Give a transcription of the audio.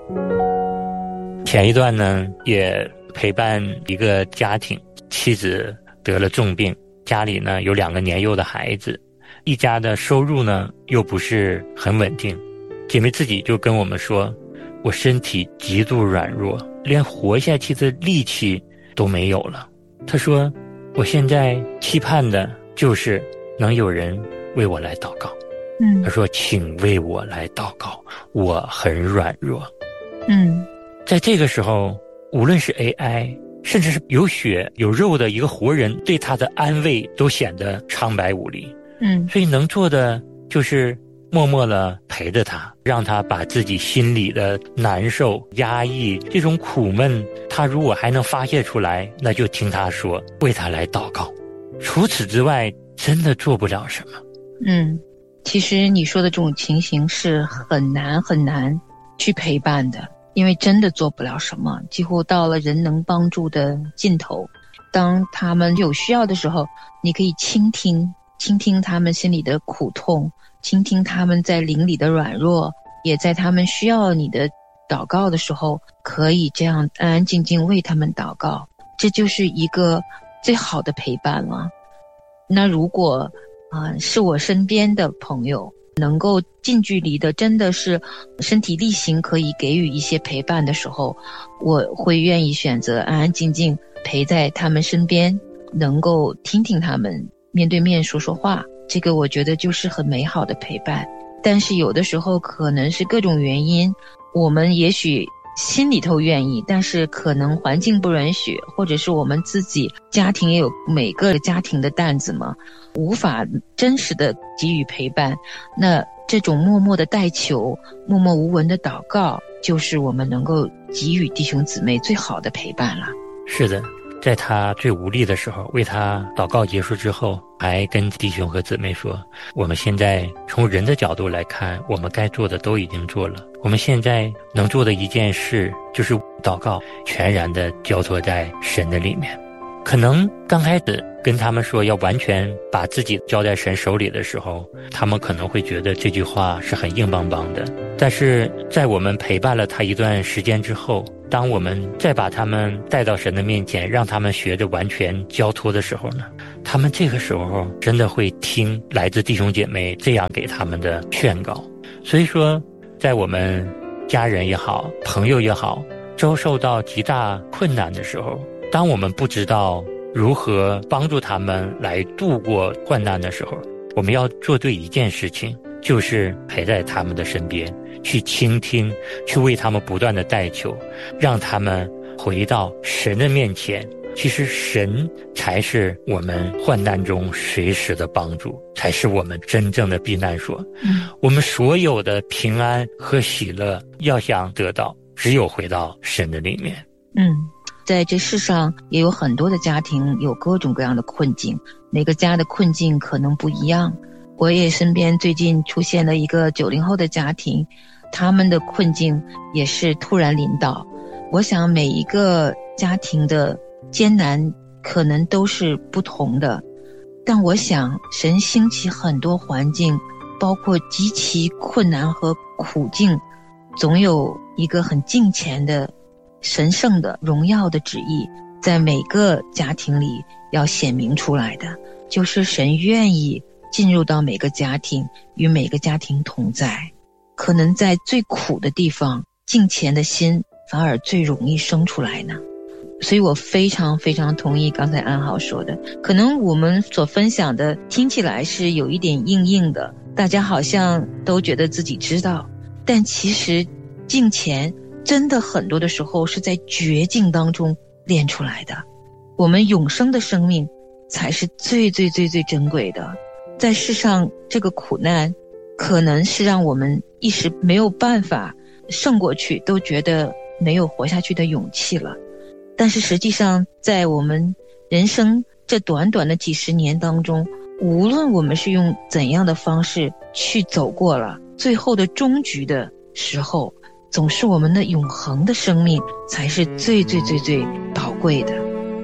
前一段呢，也陪伴一个家庭，妻子得了重病，家里呢有2个年幼的孩子，一家的收入呢又不是很稳定。姐妹自己就跟我们说，我身体极度软弱，连活下去的力气都没有了。她说，我现在期盼的就是能有人为我来祷告。她说，请为我来祷告，我很软弱。在这个时候，无论是 AI， 甚至是有血有肉的一个活人，对他的安慰都显得苍白无力。所以能做的就是默默地陪着他，让他把自己心里的难受、压抑、这种苦闷，他如果还能发泄出来，那就听他说，为他来祷告。除此之外，真的做不了什么。 其实你说的这种情形是很难很难去陪伴的，因为真的做不了什么，几乎到了人能帮助的尽头。当他们有需要的时候，你可以倾听他们心里的苦痛，倾听他们在灵里的软弱，也在他们需要你的祷告的时候，可以这样安安静静为他们祷告，这就是一个最好的陪伴了。那如果是我身边的朋友能够近距离的，真的是身体力行可以给予一些陪伴的时候，我会愿意选择安安静静陪在他们身边，能够听听他们面对面说说话，这个我觉得就是很美好的陪伴。但是有的时候可能是各种原因，我们也许心里头愿意，但是可能环境不允许，或者是我们自己家庭也有每个家庭的担子嘛，无法真实的给予陪伴。那这种默默的代求，默默无闻的祷告，就是我们能够给予弟兄姊妹最好的陪伴了。 是的，在他最无力的时候，为他祷告结束之后，还跟弟兄和姊妹说，我们现在从人的角度来看，我们该做的都已经做了，我们现在能做的一件事就是祷告，全然的交托在神的里面。可能刚开始跟他们说要完全把自己交在神手里的时候，他们可能会觉得这句话是很硬邦邦的，但是在我们陪伴了他一段时间之后，当我们再把他们带到神的面前，让他们学着完全交托的时候呢，他们这个时候真的会听来自弟兄姐妹这样给他们的劝告。所以说，在我们家人也好，朋友也好，遭受到极大困难的时候，当我们不知道如何帮助他们来度过患难的时候，我们要做对一件事情，就是陪在他们的身边，去倾听，去为他们不断的代求，让他们回到神的面前。其实神才是我们患难中随时的帮助，才是我们真正的避难所。我们所有的平安和喜乐要想得到，只有回到神的里面。 在这世上也有很多的家庭有各种各样的困境，每个家的困境可能不一样。我也身边最近出现了一个90后的家庭，他们的困境也是突然临到。我想每一个家庭的艰难可能都是不同的，但我想神兴起很多环境，包括极其困难和苦境，总有一个很敬虔的神圣的荣耀的旨意在每个家庭里要显明出来的，就是神愿意进入到每个家庭，与每个家庭同在。可能在最苦的地方，敬虔的心反而最容易生出来呢。所以我非常非常同意刚才安好说的，可能我们所分享的听起来是有一点硬硬的，大家好像都觉得自己知道，但其实敬虔真的很多的时候是在绝境当中练出来的。我们永生的生命才是最最最最珍贵的。在世上这个苦难可能是让我们一时没有办法胜过去，都觉得没有活下去的勇气了。但是实际上在我们人生这短短的几十年当中，无论我们是用怎样的方式去走过了，最后的终局的时候，总是我们的永恒的生命才是最最最最宝贵的。